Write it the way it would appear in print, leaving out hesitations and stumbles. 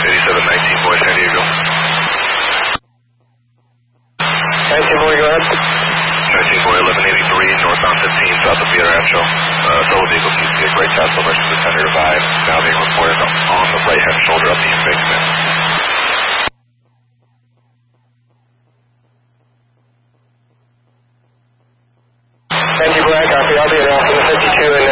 8719 Boy, San Diego. 19 Boy, go ahead. 19 Boy, 1183, northbound 15, south of Via Rancho. Total vehicle seems to be a great tassel versus the tender divide. Now being reported on the right-hand shoulder of the embankment. 10 Boy, copy. I'll be announcing 52